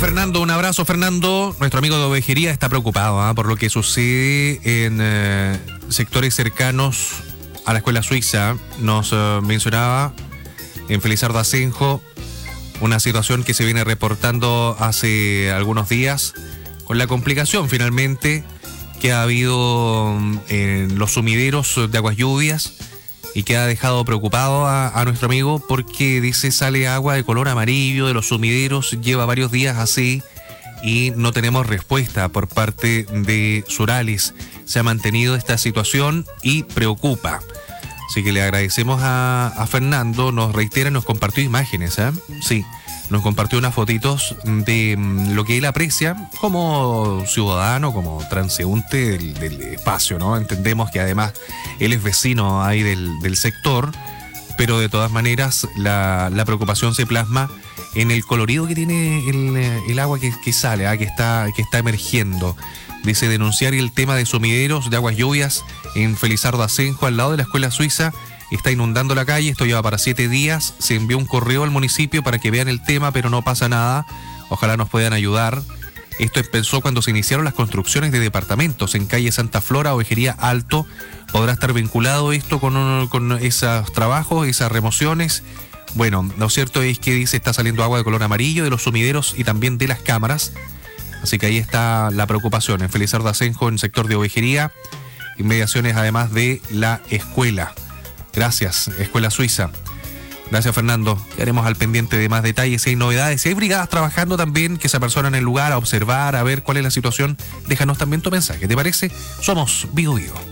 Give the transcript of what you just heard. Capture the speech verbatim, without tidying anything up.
Fernando, un abrazo, Fernando. Nuestro amigo de ovejería está preocupado ¿eh? por lo que sucede en eh, sectores cercanos a la escuela suiza. Nos eh, mencionaba en Felizardo Asenjo una situación que se viene reportando hace algunos días con la complicación finalmente que ha habido en los sumideros de aguas lluvias y que ha dejado preocupado a, a nuestro amigo porque dice sale agua de color amarillo de los sumideros, lleva varios días así y no tenemos respuesta por parte de Suralis. Se ha mantenido esta situación y preocupa. Así que le agradecemos a, a Fernando, nos reitera, nos compartió imágenes, ¿eh? Sí, nos compartió unas fotitos de lo que él aprecia como ciudadano, como transeúnte del, del espacio, ¿no? Entendemos que además él es vecino ahí del, del sector, pero de todas maneras la, la preocupación se plasma en el colorido que tiene el, el agua que, que sale, ¿eh? que, está, que está emergiendo. Dice denunciar el tema de sumideros de aguas lluvias en Felizardo Asenjo, al lado de la escuela suiza. Está inundando la calle, esto lleva para siete días. Se envió un correo al municipio para que vean el tema, pero no pasa nada. Ojalá nos puedan ayudar. Esto empezó cuando se iniciaron las construcciones de departamentos en calle Santa Flora, Ovejería Alto. ¿Podrá estar vinculado esto con, con esos trabajos, esas remociones? Bueno, lo cierto es que dice está saliendo agua de color amarillo de los sumideros y también de las cámaras. Así que ahí está la preocupación en Felizardo Asenjo, en el sector de Ovejería, inmediaciones además de la escuela. Gracias, Escuela Suiza. Gracias, Fernando. Quedaremos al pendiente de más detalles. Si hay novedades, si hay brigadas trabajando también, que se apersonan en el lugar a observar, a ver cuál es la situación, déjanos también tu mensaje. ¿Te parece? Somos Vigo Vigo.